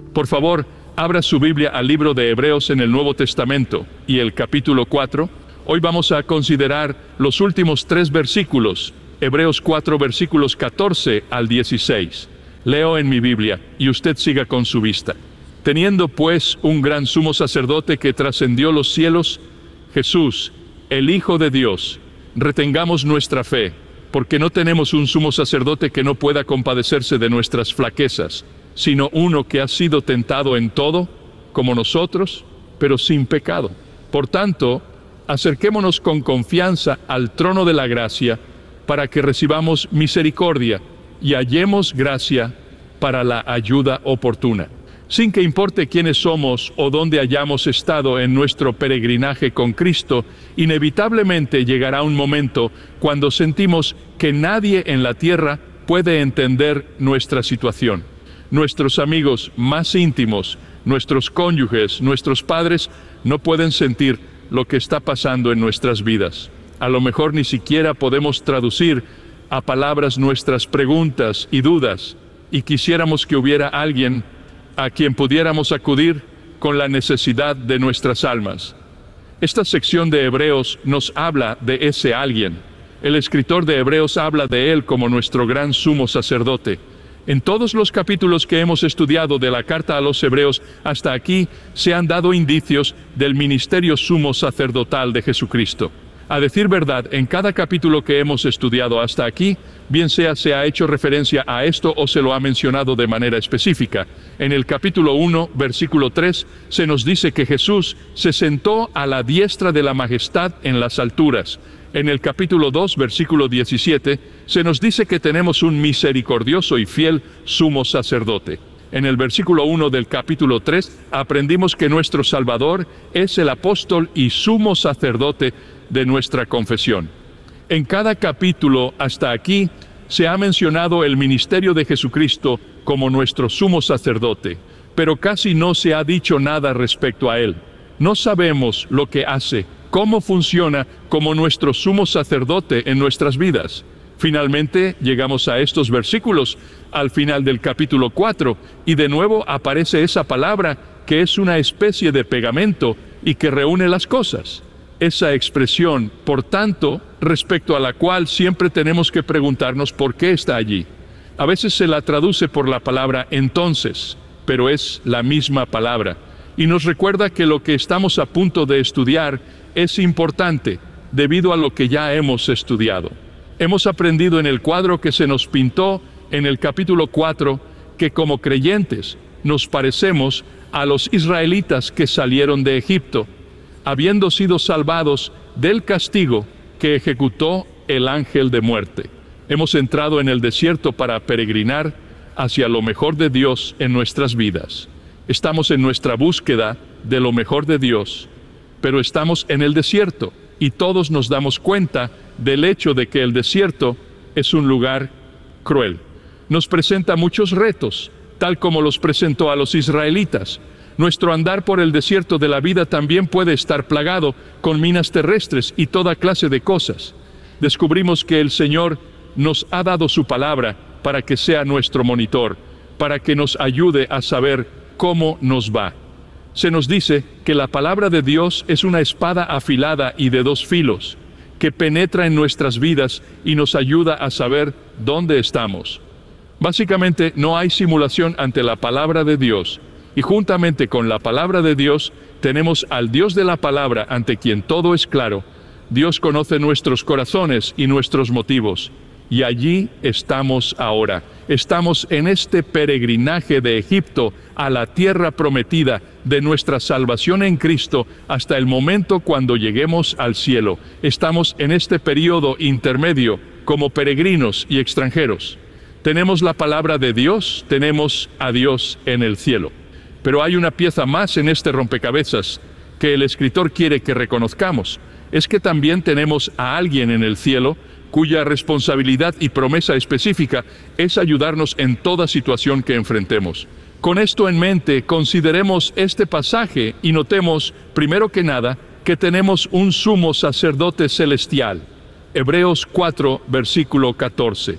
Por favor, abra su Biblia al libro de Hebreos en el Nuevo Testamento y el capítulo 4. Hoy vamos a considerar los últimos 3 versículos, Hebreos 4 versículos 14 al 16. Leo en mi Biblia y usted siga con su vista. Teniendo pues un gran sumo sacerdote que trascendió los cielos, Jesús, el Hijo de Dios, retengamos nuestra fe, porque no tenemos un sumo sacerdote que no pueda compadecerse de nuestras flaquezas, sino uno que ha sido tentado en todo, como nosotros, pero sin pecado. Por tanto, acerquémonos con confianza al trono de la gracia, para que recibamos misericordia y hallemos gracia para la ayuda oportuna. Sin que importe quiénes somos o dónde hayamos estado en nuestro peregrinaje con Cristo, inevitablemente llegará un momento cuando sentimos que nadie en la tierra puede entender nuestra situación. Nuestros amigos más íntimos, nuestros cónyuges, nuestros padres, no pueden sentir lo que está pasando en nuestras vidas. A lo mejor ni siquiera podemos traducir a palabras nuestras preguntas y dudas, y quisiéramos que hubiera alguien a quien pudiéramos acudir con la necesidad de nuestras almas. Esta sección de Hebreos nos habla de ese alguien. El escritor de Hebreos habla de él como nuestro gran sumo sacerdote. En todos los capítulos que hemos estudiado de la carta a los Hebreos hasta aquí, se han dado indicios del ministerio sumo sacerdotal de Jesucristo. A decir verdad, en cada capítulo que hemos estudiado hasta aquí, bien sea se ha hecho referencia a esto o se lo ha mencionado de manera específica. En el capítulo 1, versículo 3, se nos dice que Jesús se sentó a la diestra de la majestad en las alturas. En el capítulo 2, versículo 17, se nos dice que tenemos un misericordioso y fiel sumo sacerdote. En el versículo 1 del capítulo 3, aprendimos que nuestro Salvador es el apóstol y sumo sacerdote de nuestra confesión. En cada capítulo hasta aquí se ha mencionado el ministerio de Jesucristo como nuestro sumo sacerdote, pero casi no se ha dicho nada respecto a él. No sabemos lo que hace, cómo funciona como nuestro sumo sacerdote en nuestras vidas. Finalmente llegamos a estos versículos al final del capítulo 4 y de nuevo aparece esa palabra que es una especie de pegamento y que reúne las cosas. Esa expresión, por tanto, respecto a la cual siempre tenemos que preguntarnos por qué está allí. A veces se la traduce por la palabra entonces, pero es la misma palabra. Y nos recuerda que lo que estamos a punto de estudiar es importante, debido a lo que ya hemos estudiado. Hemos aprendido en el cuadro que se nos pintó en el capítulo 4, que como creyentes nos parecemos a los israelitas que salieron de Egipto, habiendo sido salvados del castigo que ejecutó el ángel de muerte. Hemos entrado en el desierto para peregrinar hacia lo mejor de Dios en nuestras vidas. Estamos en nuestra búsqueda de lo mejor de Dios, pero estamos en el desierto y todos nos damos cuenta del hecho de que el desierto es un lugar cruel. Nos presenta muchos retos, tal como los presentó a los israelitas. Nuestro andar por el desierto de la vida también puede estar plagado con minas terrestres y toda clase de cosas. Descubrimos que el Señor nos ha dado su palabra para que sea nuestro monitor, para que nos ayude a saber cómo nos va. Se nos dice que la palabra de Dios es una espada afilada y de 2 filos, que penetra en nuestras vidas y nos ayuda a saber dónde estamos. Básicamente, no hay simulación ante la palabra de Dios. Y juntamente con la palabra de Dios, tenemos al Dios de la palabra ante quien todo es claro. Dios conoce nuestros corazones y nuestros motivos. Y allí estamos ahora. Estamos en este peregrinaje de Egipto a la tierra prometida de nuestra salvación en Cristo hasta el momento cuando lleguemos al cielo. Estamos en este periodo intermedio como peregrinos y extranjeros. Tenemos la palabra de Dios, tenemos a Dios en el cielo. Pero hay una pieza más en este rompecabezas que el escritor quiere que reconozcamos. Es que también tenemos a alguien en el cielo cuya responsabilidad y promesa específica es ayudarnos en toda situación que enfrentemos. Con esto en mente, consideremos este pasaje y notemos, primero que nada, que tenemos un sumo sacerdote celestial. Hebreos 4, versículo 14.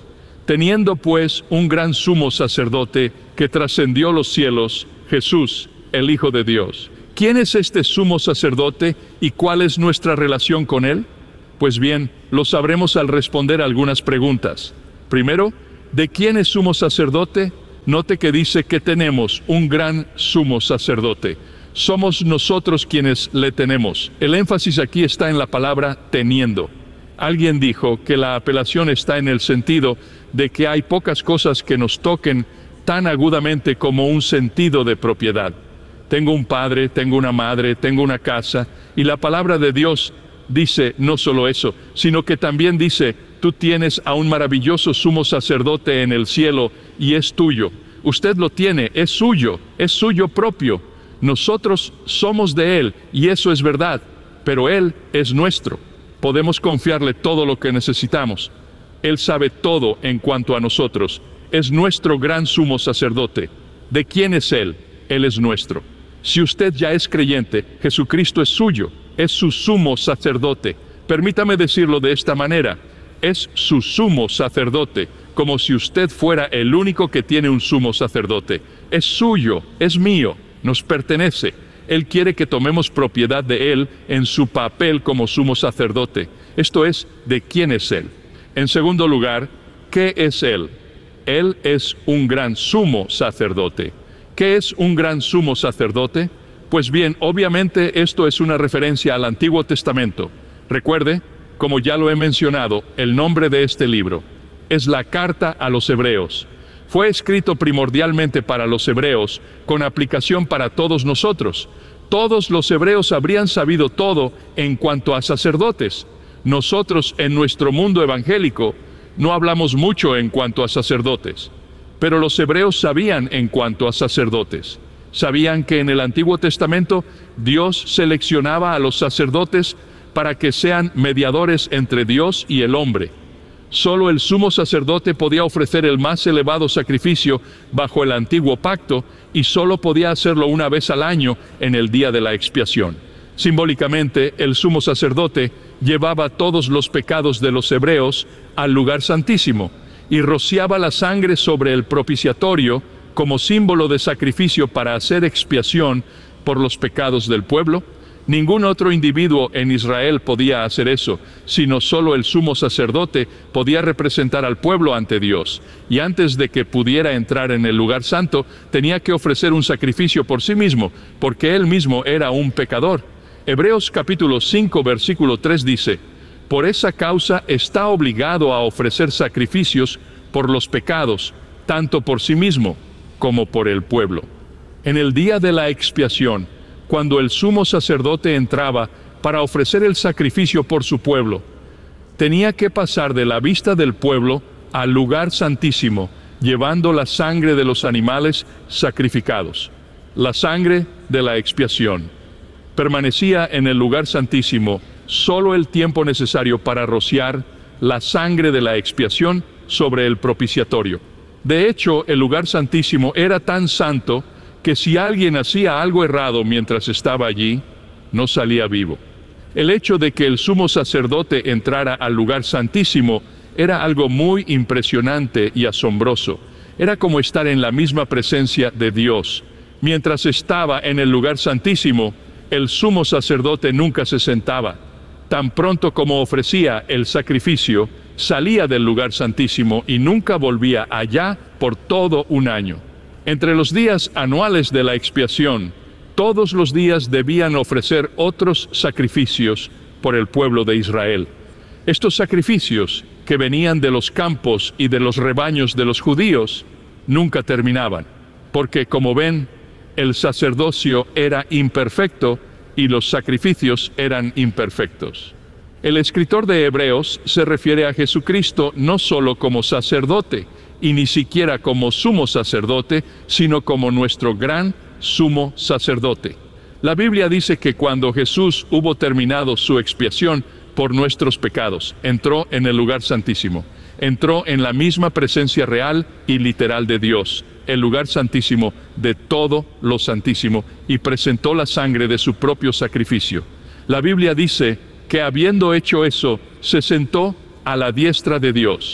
Teniendo pues un gran sumo sacerdote que trascendió los cielos, Jesús, el Hijo de Dios. ¿Quién es este sumo sacerdote y cuál es nuestra relación con él? Pues bien, lo sabremos al responder algunas preguntas. Primero, ¿de quién es sumo sacerdote? Note que dice que tenemos un gran sumo sacerdote. Somos nosotros quienes le tenemos. El énfasis aquí está en la palabra teniendo. Alguien dijo que la apelación está en el sentido de que hay pocas cosas que nos toquen tan agudamente como un sentido de propiedad. Tengo un padre, tengo una madre, tengo una casa, y la palabra de Dios dice no solo eso, sino que también dice, tú tienes a un maravilloso sumo sacerdote en el cielo y es tuyo. Usted lo tiene, es suyo propio. Nosotros somos de Él y eso es verdad, pero Él es nuestro. Podemos confiarle todo lo que necesitamos. Él sabe todo en cuanto a nosotros. Es nuestro gran sumo sacerdote. ¿De quién es Él? Él es nuestro. Si usted ya es creyente, Jesucristo es suyo, es su sumo sacerdote. Permítame decirlo de esta manera, es su sumo sacerdote, como si usted fuera el único que tiene un sumo sacerdote. Es suyo, es mío, nos pertenece. Él quiere que tomemos propiedad de Él en su papel como sumo sacerdote. Esto es, ¿de quién es Él? En segundo lugar, ¿qué es Él? Él es un gran sumo sacerdote. ¿Qué es un gran sumo sacerdote? Pues bien, obviamente esto es una referencia al Antiguo Testamento. Recuerde, como ya lo he mencionado, el nombre de este libro es la Carta a los Hebreos. Fue escrito primordialmente para los hebreos, con aplicación para todos nosotros. Todos los hebreos habrían sabido todo en cuanto a sacerdotes. Nosotros, en nuestro mundo evangélico, no hablamos mucho en cuanto a sacerdotes. Pero los hebreos sabían en cuanto a sacerdotes. Sabían que en el Antiguo Testamento Dios seleccionaba a los sacerdotes para que sean mediadores entre Dios y el hombre. Solo el sumo sacerdote podía ofrecer el más elevado sacrificio bajo el antiguo pacto y solo podía hacerlo una vez al año en el día de la expiación. Simbólicamente, el sumo sacerdote llevaba todos los pecados de los hebreos al lugar santísimo y rociaba la sangre sobre el propiciatorio como símbolo de sacrificio para hacer expiación por los pecados del pueblo. Ningún otro individuo en Israel podía hacer eso, sino solo el sumo sacerdote podía representar al pueblo ante Dios. Y antes de que pudiera entrar en el lugar santo, tenía que ofrecer un sacrificio por sí mismo, porque él mismo era un pecador. Hebreos capítulo 5, versículo 3 dice, por esa causa está obligado a ofrecer sacrificios por los pecados, tanto por sí mismo como por el pueblo. En el día de la expiación, cuando el sumo sacerdote entraba para ofrecer el sacrificio por su pueblo, tenía que pasar de la vista del pueblo al lugar santísimo, llevando la sangre de los animales sacrificados. La sangre de la expiación permanecía en el lugar santísimo solo el tiempo necesario para rociar la sangre de la expiación sobre el propiciatorio. De hecho, el lugar santísimo era tan santo que si alguien hacía algo errado mientras estaba allí, no salía vivo. El hecho de que el sumo sacerdote entrara al lugar santísimo era algo muy impresionante y asombroso. Era como estar en la misma presencia de Dios. Mientras estaba en el lugar santísimo, el sumo sacerdote nunca se sentaba. Tan pronto como ofrecía el sacrificio, salía del lugar santísimo y nunca volvía allá por todo un año. Entre los días anuales de la expiación, todos los días debían ofrecer otros sacrificios por el pueblo de Israel. Estos sacrificios, que venían de los campos y de los rebaños de los judíos, nunca terminaban, porque como ven, el sacerdocio era imperfecto y los sacrificios eran imperfectos. El escritor de Hebreos se refiere a Jesucristo no solo como sacerdote, y ni siquiera como sumo sacerdote, sino como nuestro gran sumo sacerdote. La Biblia dice que cuando Jesús hubo terminado su expiación por nuestros pecados, entró en el lugar santísimo. Entró en la misma presencia real y literal de Dios, el lugar santísimo de todo lo santísimo, y presentó la sangre de su propio sacrificio. La Biblia dice que habiendo hecho eso, se sentó a la diestra de Dios.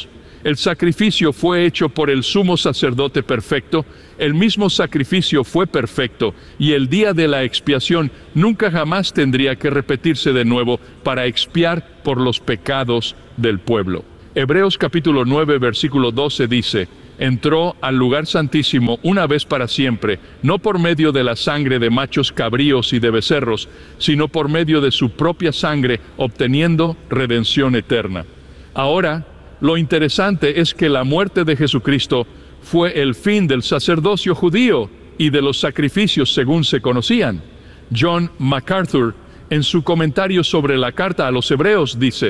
El sacrificio fue hecho por el sumo sacerdote perfecto, el mismo sacrificio fue perfecto, y el día de la expiación nunca jamás tendría que repetirse de nuevo para expiar por los pecados del pueblo. Hebreos capítulo 9, versículo 12 dice: entró al lugar santísimo una vez para siempre, no por medio de la sangre de machos cabríos y de becerros, sino por medio de su propia sangre, obteniendo redención eterna. Ahora, lo interesante es que la muerte de Jesucristo fue el fin del sacerdocio judío y de los sacrificios según se conocían. John MacArthur, en su comentario sobre la carta a los Hebreos, dice: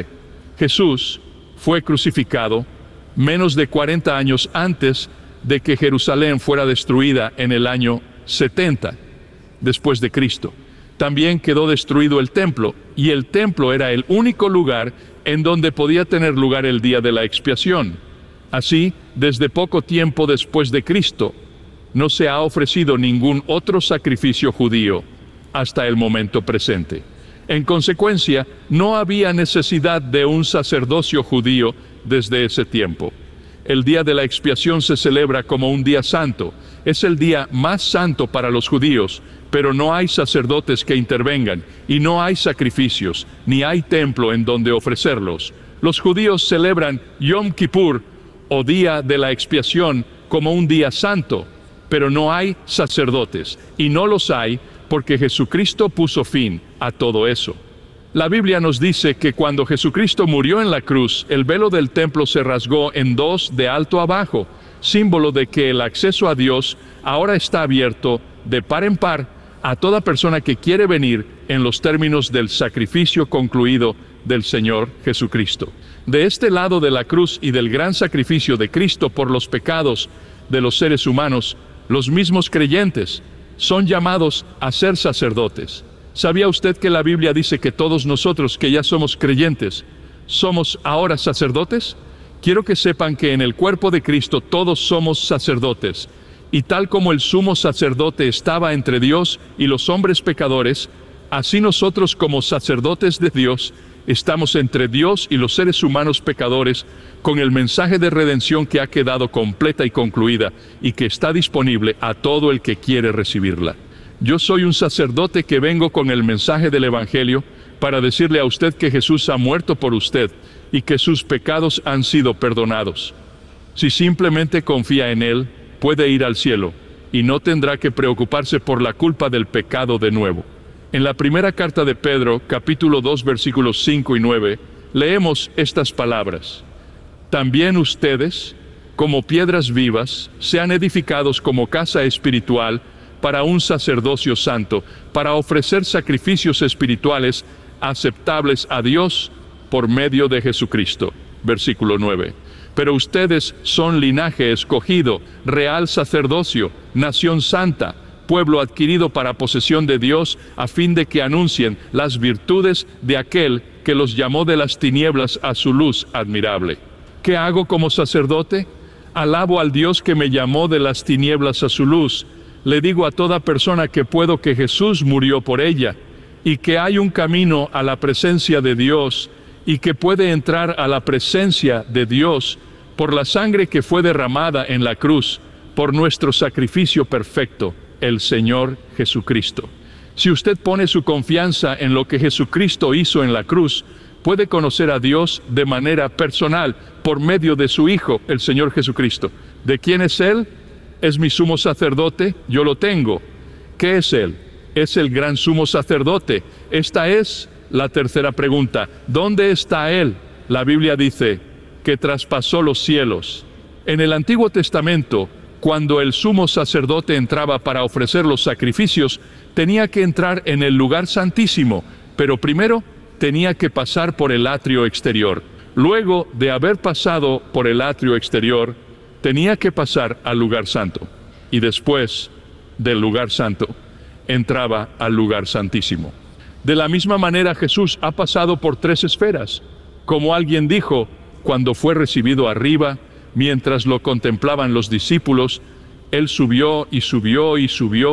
Jesús fue crucificado menos de 40 años antes de que Jerusalén fuera destruida en el año 70 después de Cristo. También quedó destruido el templo, y el templo era el único lugar en donde podía tener lugar el día de la expiación. Así, desde poco tiempo después de Cristo, no se ha ofrecido ningún otro sacrificio judío hasta el momento presente. En consecuencia, no había necesidad de un sacerdocio judío desde ese tiempo. El día de la expiación se celebra como un día santo. Es el día más santo para los judíos, pero no hay sacerdotes que intervengan, y no hay sacrificios, ni hay templo en donde ofrecerlos. Los judíos celebran Yom Kippur, o día de la expiación, como un día santo, pero no hay sacerdotes, y no los hay porque Jesucristo puso fin a todo eso. La Biblia nos dice que cuando Jesucristo murió en la cruz, el velo del templo se rasgó en dos de alto a bajo, símbolo de que el acceso a Dios ahora está abierto de par en par a toda persona que quiere venir en los términos del sacrificio concluido del Señor Jesucristo. De este lado de la cruz y del gran sacrificio de Cristo por los pecados de los seres humanos, los mismos creyentes son llamados a ser sacerdotes. ¿Sabía usted que la Biblia dice que todos nosotros que ya somos creyentes, somos ahora sacerdotes? Quiero que sepan que en el cuerpo de Cristo todos somos sacerdotes, y tal como el sumo sacerdote estaba entre Dios y los hombres pecadores, así nosotros como sacerdotes de Dios, estamos entre Dios y los seres humanos pecadores, con el mensaje de redención que ha quedado completa y concluida, y que está disponible a todo el que quiere recibirla. Yo soy un sacerdote que vengo con el mensaje del Evangelio para decirle a usted que Jesús ha muerto por usted y que sus pecados han sido perdonados. Si simplemente confía en Él, puede ir al cielo y no tendrá que preocuparse por la culpa del pecado de nuevo. En la primera carta de Pedro, capítulo 2, versículos 5 y 9, leemos estas palabras: también ustedes, como piedras vivas, sean edificados como casa espiritual para un sacerdocio santo, para ofrecer sacrificios espirituales aceptables a Dios por medio de Jesucristo. Versículo 9. Pero ustedes son linaje escogido, real sacerdocio, nación santa, pueblo adquirido para posesión de Dios, a fin de que anuncien las virtudes de aquel que los llamó de las tinieblas a su luz admirable. ¿Qué hago como sacerdote? Alabo al Dios que me llamó de las tinieblas a su luz. Le digo a toda persona que puedo que Jesús murió por ella, y que hay un camino a la presencia de Dios, y que puede entrar a la presencia de Dios por la sangre que fue derramada en la cruz, por nuestro sacrificio perfecto, el Señor Jesucristo. Si usted pone su confianza en lo que Jesucristo hizo en la cruz, puede conocer a Dios de manera personal, por medio de su Hijo, el Señor Jesucristo. ¿De quién es Él? ¿Es mi sumo sacerdote? Yo lo tengo. ¿Qué es Él? Es el gran sumo sacerdote. Esta es la tercera pregunta. ¿Dónde está Él? La Biblia dice que traspasó los cielos. En el Antiguo Testamento, cuando el sumo sacerdote entraba para ofrecer los sacrificios, tenía que entrar en el lugar santísimo, pero primero tenía que pasar por el atrio exterior. Luego de haber pasado por el atrio exterior, tenía que pasar al lugar santo, y después del lugar santo, entraba al lugar santísimo. De la misma manera, Jesús ha pasado por tres esferas. Como alguien dijo, cuando fue recibido arriba, mientras lo contemplaban los discípulos, Él subió y subió y subió,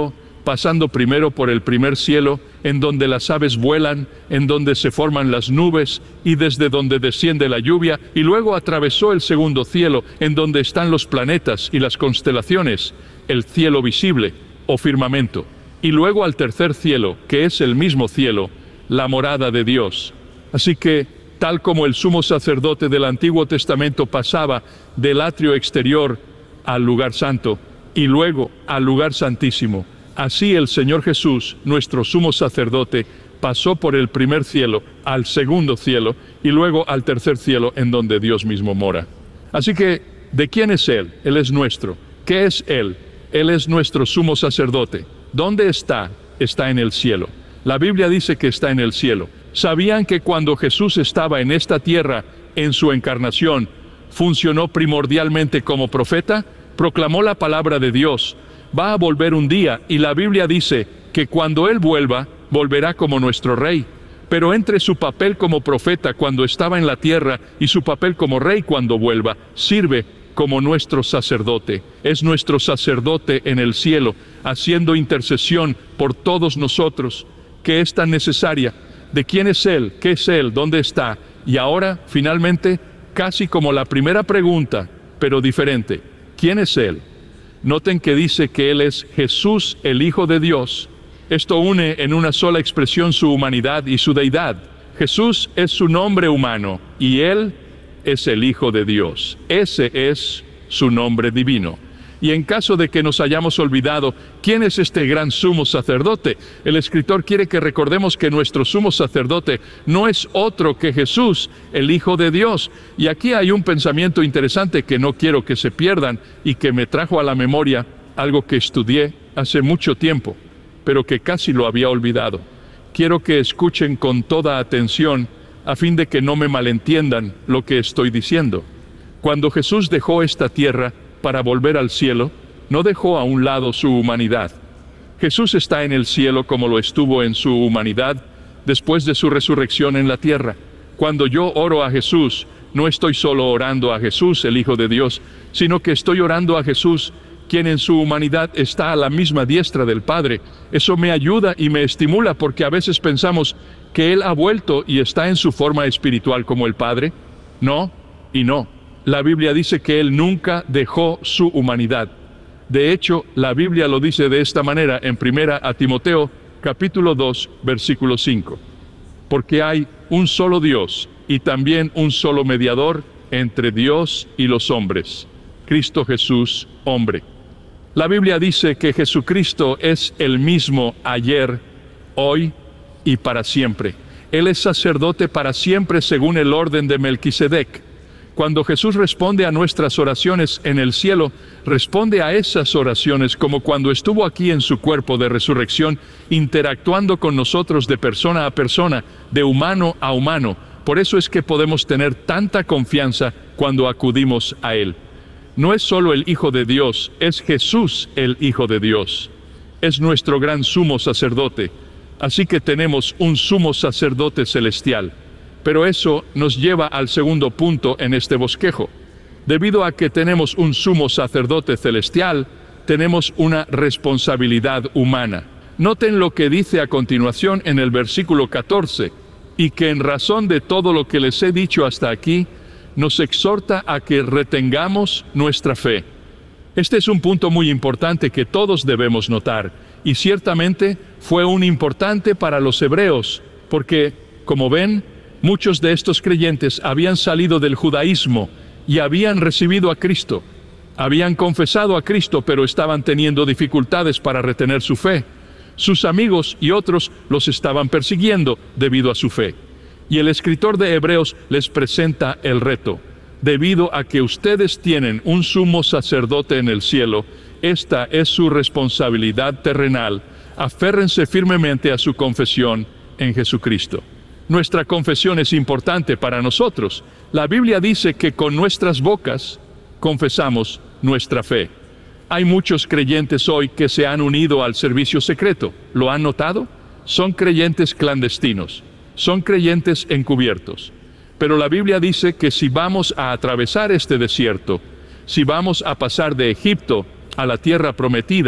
pasando primero por el primer cielo, en donde las aves vuelan, en donde se forman las nubes y desde donde desciende la lluvia, y luego atravesó el segundo cielo, en donde están los planetas y las constelaciones, el cielo visible o firmamento, y luego al tercer cielo, que es el mismo cielo, la morada de Dios. Así que, tal como el sumo sacerdote del Antiguo Testamento pasaba del atrio exterior al lugar santo y luego al lugar santísimo, así el Señor Jesús, nuestro sumo sacerdote, pasó por el primer cielo al segundo cielo y luego al tercer cielo en donde Dios mismo mora. Así que, ¿de quién es Él? Él es nuestro. ¿Qué es Él? Él es nuestro sumo sacerdote. ¿Dónde está? Está en el cielo. La Biblia dice que está en el cielo. ¿Sabían que cuando Jesús estaba en esta tierra, en su encarnación, funcionó primordialmente como profeta? Proclamó la palabra de Dios. Va a volver un día y la Biblia dice que cuando Él vuelva, volverá como nuestro rey. Pero entre su papel como profeta cuando estaba en la tierra y su papel como rey cuando vuelva, sirve como nuestro sacerdote. Es nuestro sacerdote en el cielo, haciendo intercesión por todos nosotros, que es tan necesaria. ¿De quién es Él? ¿Qué es Él? ¿Dónde está? Y ahora, finalmente, casi como la primera pregunta, pero diferente. ¿Quién es Él? Noten que dice que Él es Jesús, el Hijo de Dios. Esto une en una sola expresión su humanidad y su deidad. Jesús es su nombre humano y Él es el Hijo de Dios. Ese es su nombre divino. Y en caso de que nos hayamos olvidado quién es este gran sumo sacerdote, el escritor quiere que recordemos que nuestro sumo sacerdote no es otro que Jesús, el Hijo de Dios. Y aquí hay un pensamiento interesante que no quiero que se pierdan y que me trajo a la memoria algo que estudié hace mucho tiempo, pero que casi lo había olvidado. Quiero que escuchen con toda atención a fin de que no me malentiendan lo que estoy diciendo. Cuando Jesús dejó esta tierra para volver al cielo, no dejó a un lado su humanidad. Jesús está en el cielo como lo estuvo en su humanidad después de su resurrección en la tierra. Cuando yo oro a Jesús, no estoy solo orando a Jesús, el Hijo de Dios, sino que estoy orando a Jesús, quien en su humanidad está a la misma diestra del Padre. Eso me ayuda y me estimula porque a veces pensamos que Él ha vuelto y está en su forma espiritual como el Padre. No y no. La Biblia dice que Él nunca dejó su humanidad. De hecho, la Biblia lo dice de esta manera en 1 Timoteo, capítulo 2, versículo 5. Porque hay un solo Dios y también un solo mediador entre Dios y los hombres, Cristo Jesús, hombre. La Biblia dice que Jesucristo es el mismo ayer, hoy y para siempre. Él es sacerdote para siempre según el orden de Melquisedec. Cuando Jesús responde a nuestras oraciones en el cielo, responde a esas oraciones como cuando estuvo aquí en su cuerpo de resurrección, interactuando con nosotros de persona a persona, de humano a humano. Por eso es que podemos tener tanta confianza cuando acudimos a Él. No es solo el Hijo de Dios, es Jesús el Hijo de Dios. Es nuestro gran sumo sacerdote. Así que tenemos un sumo sacerdote celestial. Pero eso nos lleva al segundo punto en este bosquejo. Debido a que tenemos un sumo sacerdote celestial, tenemos una responsabilidad humana. Noten lo que dice a continuación en el versículo 14, y que en razón de todo lo que les he dicho hasta aquí, nos exhorta a que retengamos nuestra fe. Este es un punto muy importante que todos debemos notar, y ciertamente fue un importante para los hebreos, porque, como ven, muchos de estos creyentes habían salido del judaísmo y habían recibido a Cristo. Habían confesado a Cristo, pero estaban teniendo dificultades para retener su fe. Sus amigos y otros los estaban persiguiendo debido a su fe. Y el escritor de Hebreos les presenta el reto. Debido a que ustedes tienen un sumo sacerdote en el cielo, esta es su responsabilidad terrenal. Aférrense firmemente a su confesión en Jesucristo. Nuestra confesión es importante para nosotros. La Biblia dice que con nuestras bocas confesamos nuestra fe. Hay muchos creyentes hoy que se han unido al servicio secreto. ¿Lo han notado? Son creyentes clandestinos. Son creyentes encubiertos. Pero la Biblia dice que si vamos a atravesar este desierto, si vamos a pasar de Egipto a la tierra prometida,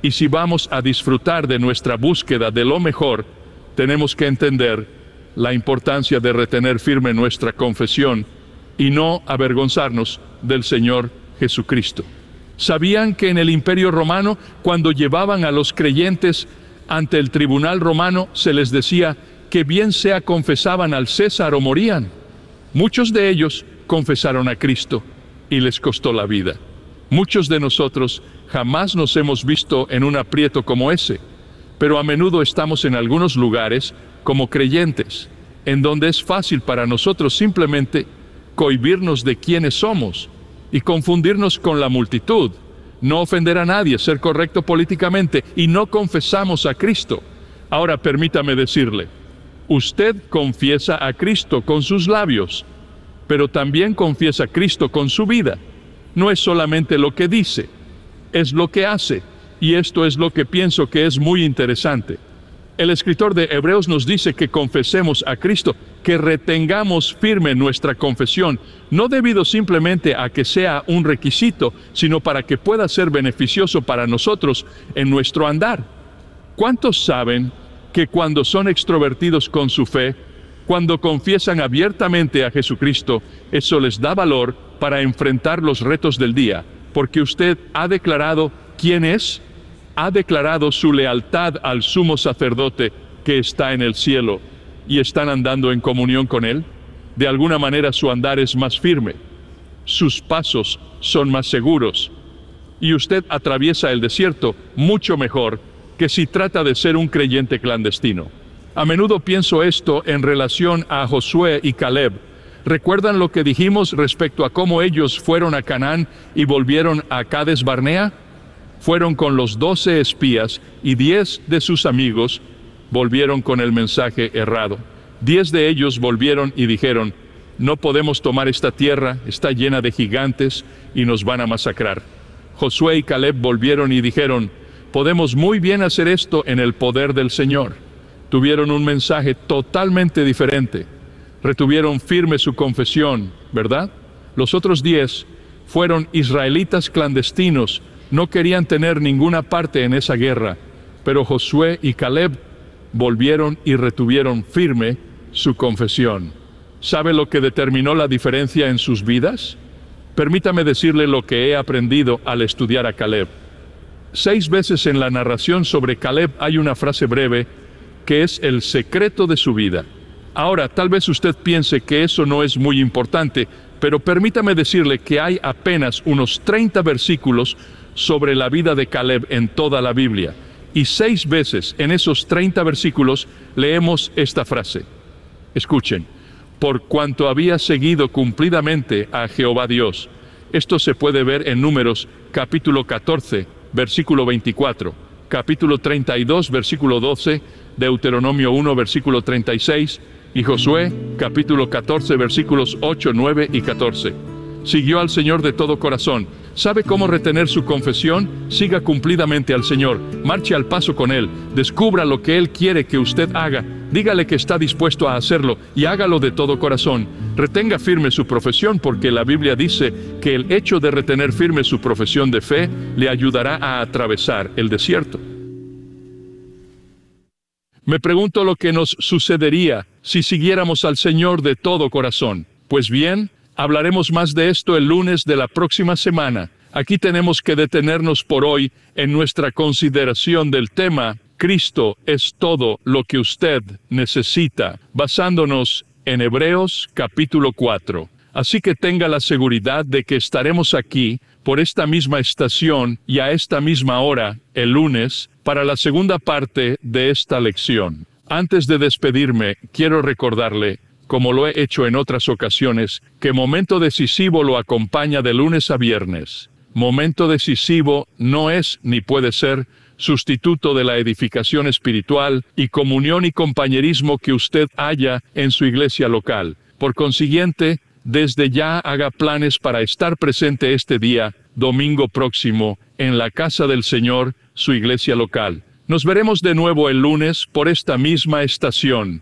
Y si vamos a disfrutar de nuestra búsqueda de lo mejor, tenemos que entender la importancia de retener firme nuestra confesión y no avergonzarnos del Señor Jesucristo. ¿Sabían que en el Imperio Romano, cuando llevaban a los creyentes ante el tribunal romano, se les decía que bien sea confesaban al César o morían? Muchos de ellos confesaron a Cristo y les costó la vida. Muchos de nosotros jamás nos hemos visto en un aprieto como ese, pero a menudo estamos en algunos lugares como creyentes, en donde es fácil para nosotros simplemente cohibirnos de quiénes somos y confundirnos con la multitud, no ofender a nadie, ser correcto políticamente, y no confesamos a Cristo. Ahora permítame decirle, usted confiesa a Cristo con sus labios, pero también confiesa a Cristo con su vida. No es solamente lo que dice, es lo que hace, y esto es lo que pienso que es muy interesante. El escritor de Hebreos nos dice que confesemos a Cristo, que retengamos firme nuestra confesión, no debido simplemente a que sea un requisito, sino para que pueda ser beneficioso para nosotros en nuestro andar. ¿Cuántos saben que cuando son extrovertidos con su fe, cuando confiesan abiertamente a Jesucristo, eso les da valor para enfrentar los retos del día, porque usted ha declarado quién es? Ha declarado su lealtad al sumo sacerdote que está en el cielo, y están andando en comunión con él. De alguna manera su andar es más firme, sus pasos son más seguros, y usted atraviesa el desierto mucho mejor que si trata de ser un creyente clandestino. A menudo pienso esto en relación a Josué y Caleb. ¿Recuerdan lo que dijimos respecto a cómo ellos fueron a Canaán y volvieron a Cades Barnea? Fueron con los 12 espías y 10 de sus amigos volvieron con el mensaje errado. 10 de ellos volvieron y dijeron, no podemos tomar esta tierra, está llena de gigantes y nos van a masacrar. Josué y Caleb volvieron y dijeron, podemos muy bien hacer esto en el poder del Señor. Tuvieron un mensaje totalmente diferente. Retuvieron firme su confesión, ¿verdad? Los otros 10 fueron israelitas clandestinos, no querían tener ninguna parte en esa guerra, pero Josué y Caleb volvieron y retuvieron firme su confesión. ¿Sabe lo que determinó la diferencia en sus vidas? Permítame decirle lo que he aprendido al estudiar a Caleb. 6 veces en la narración sobre Caleb hay una frase breve que es el secreto de su vida. Ahora, tal vez usted piense que eso no es muy importante, pero permítame decirle que hay apenas unos 30 versículos sobre la vida de Caleb en toda la Biblia. Y 6 veces en esos 30 versículos leemos esta frase. Escuchen, por cuanto había seguido cumplidamente a Jehová Dios. Esto se puede ver en Números capítulo 14, versículo 24, capítulo 32, versículo 12, Deuteronomio 1, versículo 36, y Josué, capítulo 14, versículos 8, 9 y 14. Siguió al Señor de todo corazón. ¿Sabe cómo retener su confesión? Siga cumplidamente al Señor, marche al paso con Él, descubra lo que Él quiere que usted haga, dígale que está dispuesto a hacerlo y hágalo de todo corazón. Retenga firme su profesión, porque la Biblia dice que el hecho de retener firme su profesión de fe le ayudará a atravesar el desierto. Me pregunto lo que nos sucedería si siguiéramos al Señor de todo corazón. Pues bien, hablaremos más de esto el lunes de la próxima semana. Aquí tenemos que detenernos por hoy en nuestra consideración del tema Cristo es todo lo que usted necesita, basándonos en Hebreos capítulo 4. Así que tenga la seguridad de que estaremos aquí por esta misma estación y a esta misma hora el lunes para la segunda parte de esta lección. Antes de despedirme, quiero recordarle, como lo he hecho en otras ocasiones, que Momento Decisivo lo acompaña de lunes a viernes. Momento Decisivo no es ni puede ser sustituto de la edificación espiritual y comunión y compañerismo que usted haya en su iglesia local. Por consiguiente, desde ya haga planes para estar presente este día, domingo próximo, en la casa del Señor, su iglesia local. Nos veremos de nuevo el lunes por esta misma estación.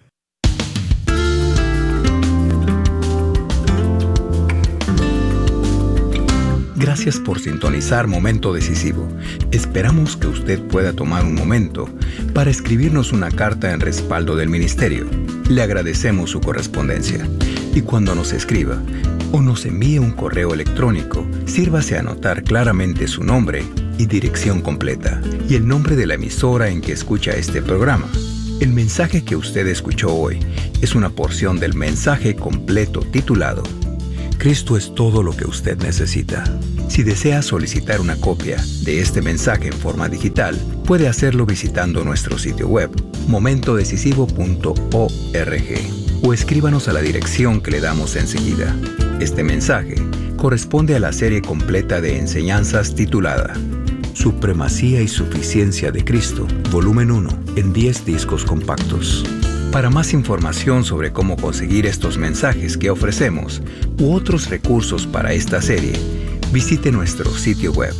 Gracias por sintonizar Momento Decisivo. Esperamos que usted pueda tomar un momento para escribirnos una carta en respaldo del ministerio. Le agradecemos su correspondencia. Y cuando nos escriba o nos envíe un correo electrónico, sírvase a anotar claramente su nombre y dirección completa y el nombre de la emisora en que escucha este programa. El mensaje que usted escuchó hoy es una porción del mensaje completo titulado Cristo es todo lo que usted necesita. Si desea solicitar una copia de este mensaje en forma digital, puede hacerlo visitando nuestro sitio web, momentodecisivo.org, o escríbanos a la dirección que le damos enseguida. Este mensaje corresponde a la serie completa de enseñanzas titulada Supremacía y Suficiencia de Cristo, volumen 1, en 10 discos compactos. Para más información sobre cómo conseguir estos mensajes que ofrecemos u otros recursos para esta serie, visite nuestro sitio web,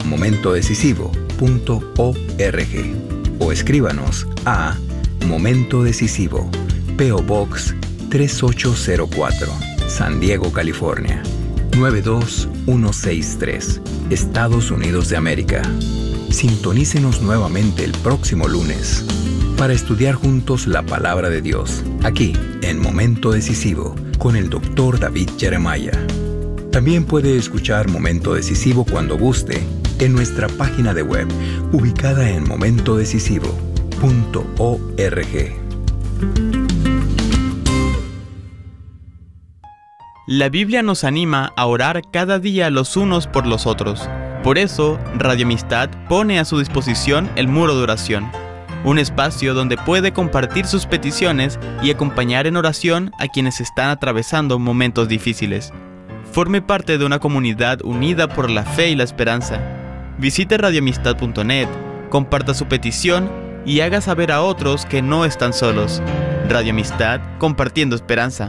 momentodecisivo.org, o escríbanos a Momento Decisivo, P.O. Box 3804, San Diego, California 92163, Estados Unidos de América. Sintonícenos nuevamente el próximo lunes para estudiar juntos la Palabra de Dios, aquí en Momento Decisivo, con el Dr. David Jeremiah. También puede escuchar Momento Decisivo cuando guste en nuestra página de web, ubicada en momentodecisivo.org. La Biblia nos anima a orar cada día los unos por los otros. Por eso, Radio Amistad pone a su disposición el muro de oración, un espacio donde puede compartir sus peticiones y acompañar en oración a quienes están atravesando momentos difíciles. Forme parte de una comunidad unida por la fe y la esperanza. Visite radioamistad.net, comparta su petición y haga saber a otros que no están solos. Radio Amistad, compartiendo esperanza.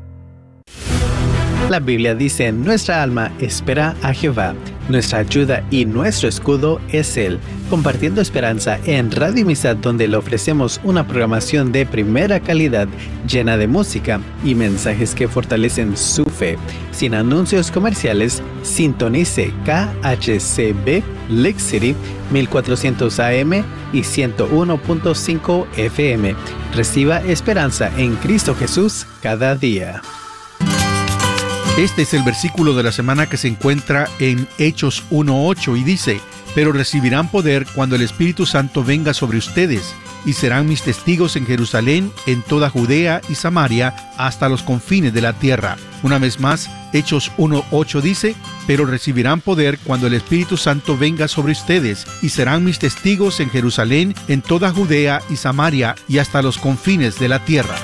La Biblia dice, nuestra alma espera a Jehová, nuestra ayuda y nuestro escudo es Él. Compartiendo esperanza en Radio Amistad, donde le ofrecemos una programación de primera calidad, llena de música y mensajes que fortalecen su fe. Sin anuncios comerciales, sintonice KHCB Lake City 1400 AM y 101.5 FM. Reciba esperanza en Cristo Jesús cada día. Este es el versículo de la semana que se encuentra en Hechos 1:8 y dice: pero recibirán poder cuando el Espíritu Santo venga sobre ustedes, y serán mis testigos en Jerusalén, en toda Judea y Samaria, hasta los confines de la tierra. Una vez más, Hechos 1:8 dice: pero recibirán poder cuando el Espíritu Santo venga sobre ustedes, y serán mis testigos en Jerusalén, en toda Judea y Samaria, y hasta los confines de la tierra.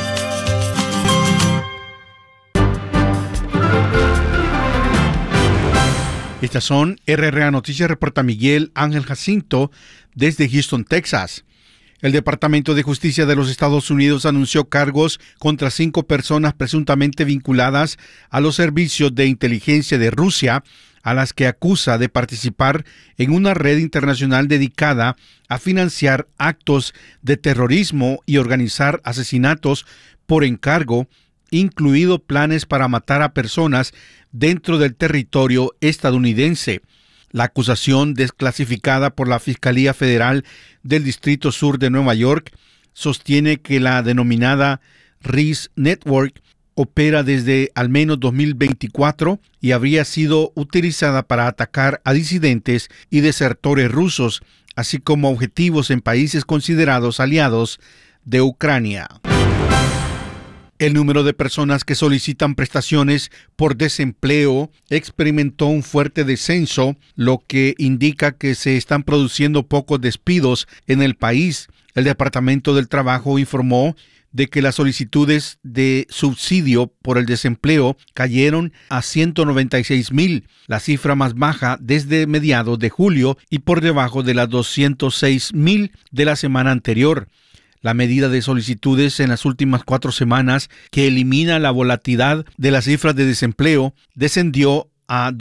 Estas son RRA Noticias, reporta Miguel Ángel Jacinto desde Houston, Texas. El Departamento de Justicia de los Estados Unidos anunció cargos contra 5 personas presuntamente vinculadas a los servicios de inteligencia de Rusia, a las que acusa de participar en una red internacional dedicada a financiar actos de terrorismo y organizar asesinatos por encargo, incluido planes para matar a personas dentro del territorio estadounidense. La acusación, desclasificada por la Fiscalía Federal del Distrito Sur de Nueva York, sostiene que la denominada RIS Network opera desde al menos 2024 y habría sido utilizada para atacar a disidentes y desertores rusos, así como objetivos en países considerados aliados de Ucrania. El número de personas que solicitan prestaciones por desempleo experimentó un fuerte descenso, lo que indica que se están produciendo pocos despidos en el país. El Departamento del Trabajo informó de que las solicitudes de subsidio por el desempleo cayeron a 196,000, la cifra más baja desde mediados de julio y por debajo de las 206,000 de la semana anterior. La medida de solicitudes en las últimas 4 semanas, que elimina la volatilidad de las cifras de desempleo, descendió a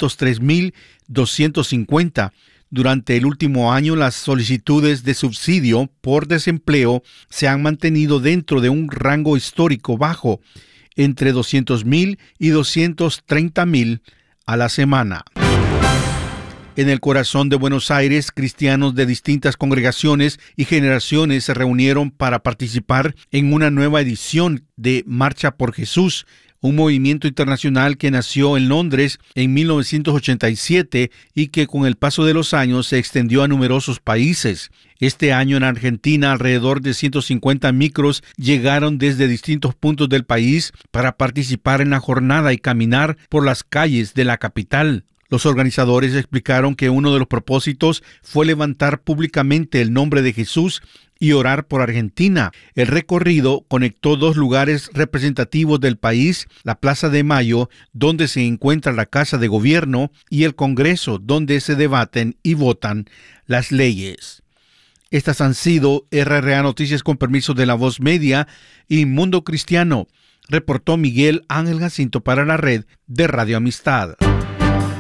203,250. Durante el último año, las solicitudes de subsidio por desempleo se han mantenido dentro de un rango histórico bajo, entre 200,000 y 230,000 a la semana. En el corazón de Buenos Aires, cristianos de distintas congregaciones y generaciones se reunieron para participar en una nueva edición de Marcha por Jesús, un movimiento internacional que nació en Londres en 1987 y que con el paso de los años se extendió a numerosos países. Este año en Argentina, alrededor de 150 micros llegaron desde distintos puntos del país para participar en la jornada y caminar por las calles de la capital. Los organizadores explicaron que uno de los propósitos fue levantar públicamente el nombre de Jesús y orar por Argentina. El recorrido conectó dos lugares representativos del país, la Plaza de Mayo, donde se encuentra la Casa de Gobierno, y el Congreso, donde se debaten y votan las leyes. Estas han sido RRA Noticias con permiso de La Voz Media y Mundo Cristiano. Reportó Miguel Ángel Jacinto para la red de Radio Amistad.